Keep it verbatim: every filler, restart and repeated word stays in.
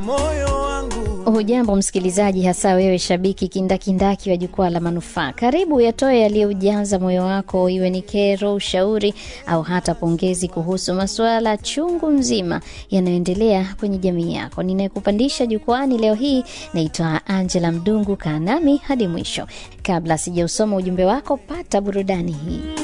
moyo wangu. Hujambo msikilizaji, hasa wewe shabiki kindakindaki wa Jukwaa la Manufaa. Karibu yatoe yaliyoujaza moyo wako, iwe ni kero, ushauri au hata pongezi kuhusu masuala chungu mzima yanayoendelea kwenye jamii yako. Ninayekupandisha jukwani leo hii naitwa Angela Mdungu. Kaa nami hadi mwisho. Kabla sijausoma ujumbe wako, pata burudani hii.